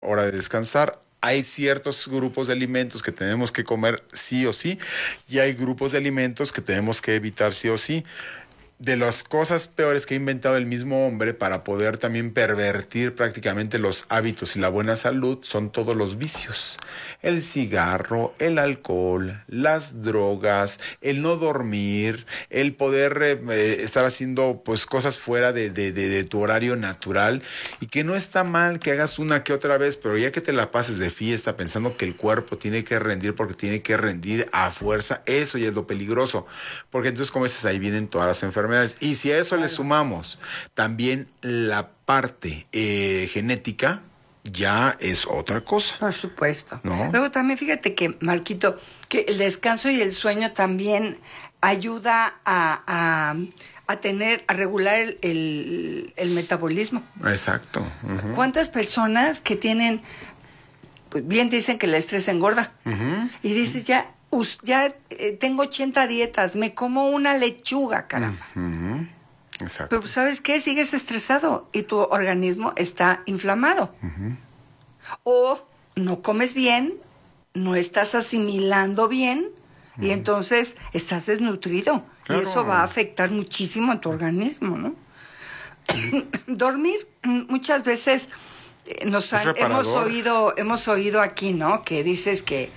hora de descansar. Hay ciertos grupos de alimentos que tenemos que comer sí o sí, y hay grupos de alimentos que tenemos que evitar sí o sí. De las cosas peores que ha inventado el mismo hombre para poder también pervertir prácticamente los hábitos y la buena salud son todos los vicios. El cigarro, el alcohol, las drogas, el no dormir, el poder estar haciendo pues cosas fuera de tu horario natural, y que no está mal que hagas una que otra vez, pero ya que te la pases de fiesta pensando que el cuerpo tiene que rendir porque tiene que rendir a fuerza, eso ya es lo peligroso, porque entonces como dices, ahí vienen todas las enfermedades. Y si a eso le sumamos también la parte genética, ya es otra cosa. Por supuesto. ¿No? Luego también fíjate que, Marquito, que el descanso y el sueño también ayuda a regular el metabolismo. Exacto. Uh-huh. ¿Cuántas personas que tienen, pues bien dicen que el estrés engorda? Uh-huh. Y dices, ya tengo 80 dietas, me como una lechuga, caramba. Uh-huh. Exacto. Pero ¿sabes qué? Sigues estresado y tu organismo está inflamado. Uh-huh. O no comes bien, no estás asimilando bien, uh-huh, y entonces estás desnutrido. Claro. Y eso va a afectar muchísimo a tu organismo, ¿no? Dormir, muchas veces hemos oído aquí, ¿no? Que dices que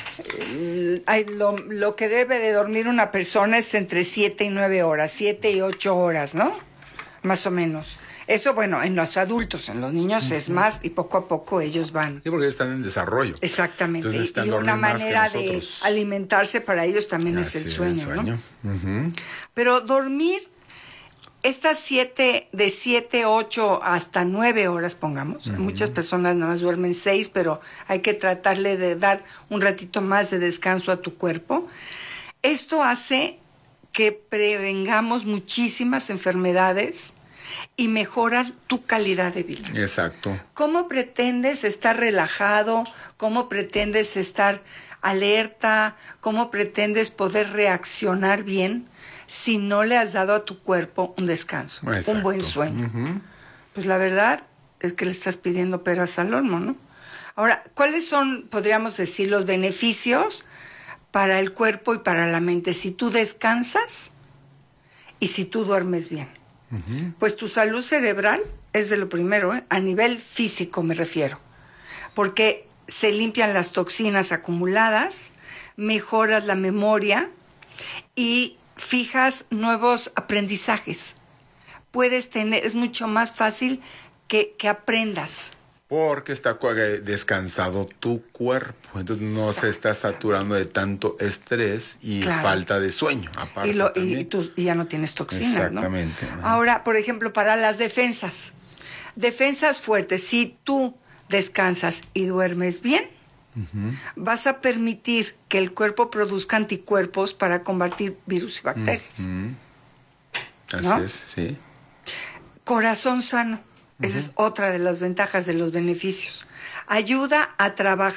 lo que debe de dormir una persona es entre 7 y 9 horas, 7 y 8 horas, ¿no? Más o menos. Eso, bueno, en los adultos, en los niños es más, y poco a poco ellos van. Sí, porque están en desarrollo. Exactamente. Y una manera de alimentarse para ellos también es el sueño, ¿no? Uh-huh. Pero dormir estas de 7, 8 hasta 9 horas, pongamos. Uh-huh. Muchas personas nada más duermen 6, pero hay que tratarle de dar un ratito más de descanso a tu cuerpo. Esto hace que prevengamos muchísimas enfermedades y mejorar tu calidad de vida. Exacto. ¿Cómo pretendes estar relajado? ¿Cómo pretendes estar alerta? ¿Cómo pretendes poder reaccionar bien si no le has dado a tu cuerpo un descanso, exacto, un buen sueño? Uh-huh. Pues la verdad es que le estás pidiendo peras al olmo, ¿no? Ahora, ¿cuáles son, podríamos decir, los beneficios para el cuerpo y para la mente si tú descansas y si tú duermes bien? Uh-huh. Pues tu salud cerebral es de lo primero, a nivel físico me refiero, porque se limpian las toxinas acumuladas, mejoras la memoria y fijas nuevos aprendizajes. Es mucho más fácil que aprendas. Porque está descansado tu cuerpo, entonces no se está saturando de tanto estrés y claro, falta de sueño. Aparte y ya no tienes toxinas, exactamente, ¿no? Ahora, por ejemplo, para las defensas fuertes, si tú descansas y duermes bien, uh-huh, vas a permitir que el cuerpo produzca anticuerpos para combatir virus y bacterias. Uh-huh. Así, ¿no? Es, sí. Corazón sano. Esa es otra de las ventajas de los beneficios. Ayuda a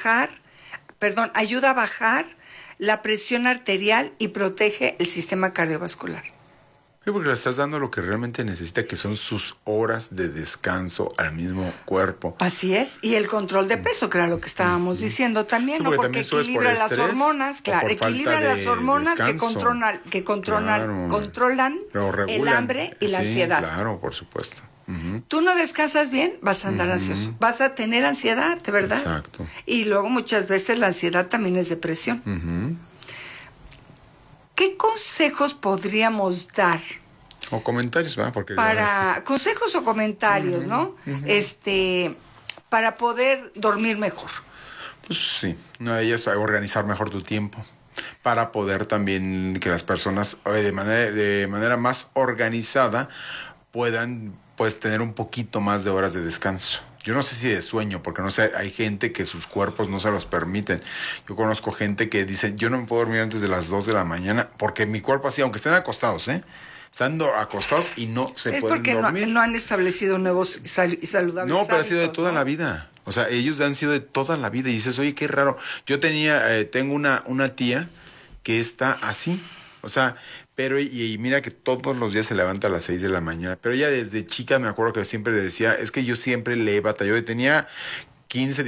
bajar la presión arterial y protege el sistema cardiovascular. Sí, porque le estás dando lo que realmente necesita, que son sus horas de descanso al mismo cuerpo. Así es, y el control de peso, que era lo que estábamos diciendo también, sí, ¿no? Porque equilibra las hormonas, claro, equilibra las hormonas que controlan el hambre y la ansiedad. Claro, por supuesto. Uh-huh. Tú no descansas bien, vas a andar ansioso, vas a tener ansiedad, de verdad. Exacto. Y luego muchas veces la ansiedad también es depresión. Uh-huh. ¿Qué consejos podríamos dar? O comentarios, ¿verdad? Porque consejos o comentarios, uh-huh, ¿no? Uh-huh. Para poder dormir mejor. Pues sí, es organizar mejor tu tiempo, para poder también que las personas de manera más organizada puedan pues tener un poquito más de horas de descanso. Yo no sé si de sueño, porque no sé, hay gente que sus cuerpos no se los permiten. Yo conozco gente que dice, yo no me puedo dormir antes de las 2 de la mañana, porque mi cuerpo así, aunque estén acostados, estando acostados y no se pueden dormir. Es porque no han establecido nuevos y saludables No, pero hábitos, ha sido de toda la vida. O sea, ellos han sido de toda la vida. Y dices, oye, qué raro. Yo tengo una tía que está así. O sea, pero y mira que todos los días se levanta a las 6 de la mañana. Pero ella desde chica me acuerdo que siempre le decía, es que yo siempre le he batallado. Tenía 15,